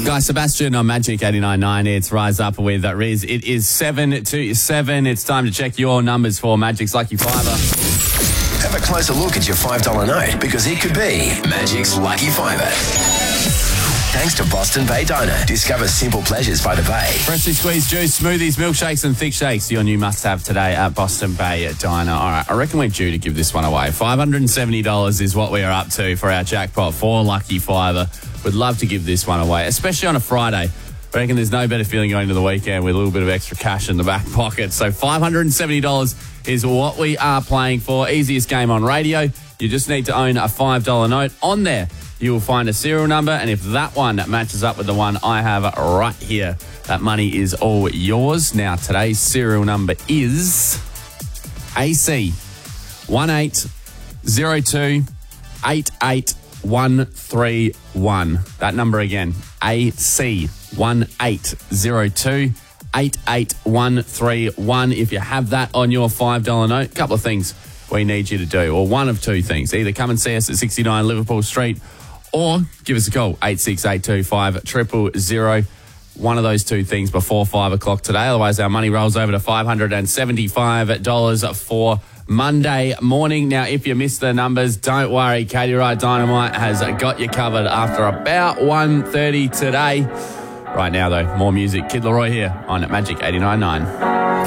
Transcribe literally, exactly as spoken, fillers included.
Guy Sebastian on Magic eighty-nine point nine. It's Rise Up with Riz. It is seven to seven. It's time to check your numbers for Magic's Lucky Fiver. Have a closer look at your five dollar note because it could be Magic's Lucky Fiver. Thanks to Boston Bay Diner. Discover simple pleasures by the bay. Freshly squeezed juice, smoothies, milkshakes and thick shakes. Your new must-have today at Boston Bay Diner. All right, I reckon we're due to give this one away. five hundred seventy dollars is what we are up to for our jackpot for Lucky Fiver. Would love to give this one away, especially on a Friday. I reckon there's no better feeling going to the weekend with a little bit of extra cash in the back pocket. So five hundred seventy dollars is what we are playing for. Easiest game on radio. You just need to own a five dollar note. On there, you will find a serial number, and if that one matches up with the one I have right here, that money is all yours. Now, today's serial number is A C one eight zero two eight eight one three one. That number again, A C one eight zero two eight eight one three one. If you have that on your five dollar note, a couple of things we need you to do, or one of two things. Either come and see us at sixty-nine Liverpool Street, or give us a call, eight six eight two five zero zero zero. One of those two things before five o'clock today. Otherwise, our money rolls over to five hundred seventy-five dollars for Monday morning. Now, if you missed the numbers, don't worry. Katie Wright Dynamite has got you covered after about one thirty today. Right now, though, more music. Kid Laroi here on Magic eighty-nine point nine.